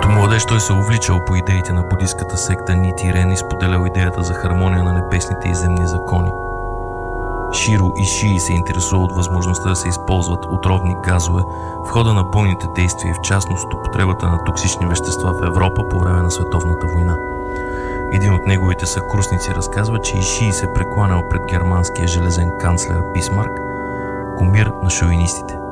Като младеж той се увличал по идеите на будистката секта Нитирен и споделял идеята за хармония на небесните и земни закони. Широ Ишии се интересува от възможността да се използват отровни газове в хода на бойните действия и в частност употребата на токсични вещества в Европа по време на Световната война. Един от неговите съкрусници разказва, че Ишии се прекланял пред германския железен канцлер Бисмарк, кумир на шовинистите.